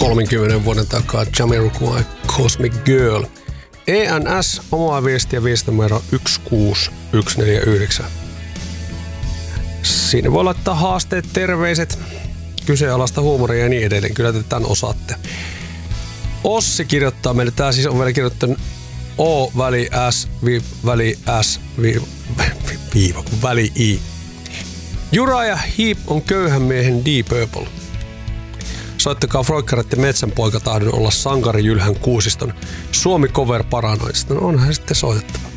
30 vuoden takaa Jamiroquai Cosmic Girl. ENS, omaa viestiä viestinumero 16149. Siinä voi laittaa haasteet, terveiset, kyseenalaista huumoria ja niin edelleen. Kyllä te tämän osaatte. Ossi kirjoittaa meille, tää siis on vielä kirjoittanut O väli S väli S väli I. Uriah Heep on köyhän miehen Deep Purple. Soittakaa Froikkaret ja Metsänpoika tahdon olla sankari Jylhän Kuusiston Suomi Cover Paranoidista. No onhan sitten soitettava.